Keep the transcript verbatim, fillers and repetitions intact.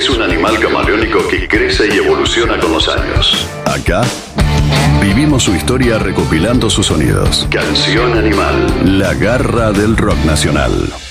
es un animal camaleónico que crece y evoluciona con los años. Acá vivimos su historia recopilando sus sonidos. Canción Animal, la garra del rock nacional.